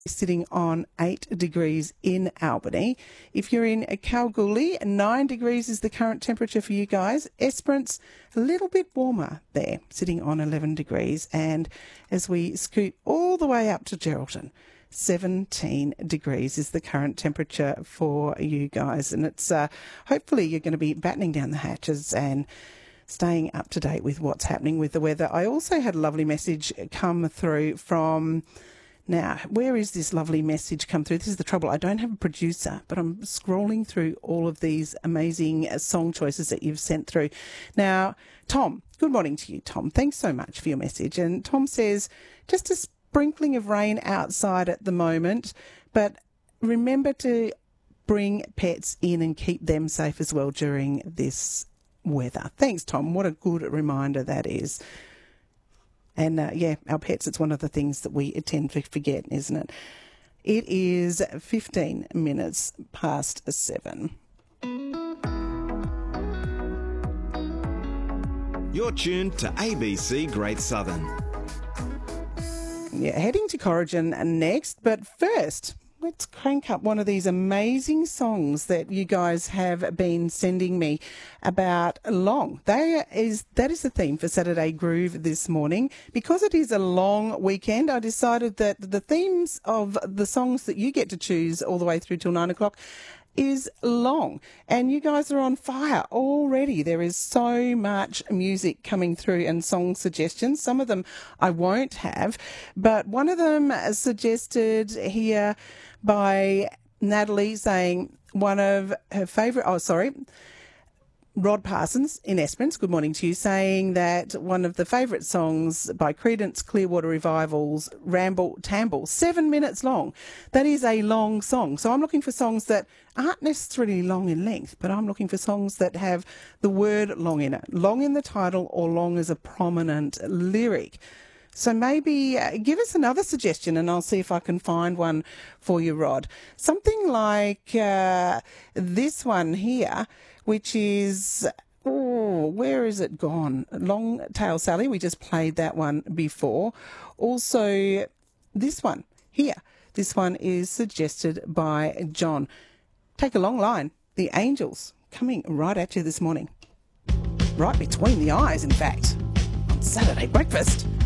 sitting on 8 degrees in Albany. If you're in Kalgoorlie, 9 degrees is the current temperature for you guys. Esperance, a little bit warmer there, sitting on 11 degrees. And as we scoot all the way up to Geraldton, 17 degrees is the current temperature for you guys. And it's hopefully you're going to be battening down the hatches and staying up to date with what's happening with the weather. I also had a lovely message come through from... Now, where is this lovely message come through? This is the trouble. I don't have a producer, but I'm scrolling through all of these amazing song choices that you've sent through. Now, Tom, good morning to you, Tom. Thanks so much for your message. And Tom says, just a sprinkling of rain outside at the moment, but remember to bring pets in and keep them safe as well during this weather. Thanks, Tom. What a good reminder that is. And, our pets, it's one of the things that we tend to forget, isn't it? It is 15 minutes past 7. You're tuned to ABC Great Southern. Yeah, heading to Corrigan next, but first... let's crank up one of these amazing songs that you guys have been sending me about long. That is the theme for Saturday Groove this morning. Because it is a long weekend, I decided that the themes of the songs that you get to choose all the way through till 9 o'clock is long, and you guys are on fire already. There is so much music coming through and song suggestions. Some of them I won't have, but one of them suggested here by Natalie, saying one of her favourite, Rod Parsons in Esperance, good morning to you, saying that one of the favourite songs by Creedence Clearwater Revival's Ramble Tamble, 7 minutes long. That is a long song. So I'm looking for songs that aren't necessarily long in length, but I'm looking for songs that have the word long in it, long in the title or long as a prominent lyric. So maybe give us another suggestion and I'll see if I can find one for you, Rod. Something like this one here, which is, where is it gone? Long Tail Sally, we just played that one before. Also, this one here. This one is suggested by John. Take a long line. The Angels, coming right at you this morning. Right between the eyes, in fact, on Saturday breakfast.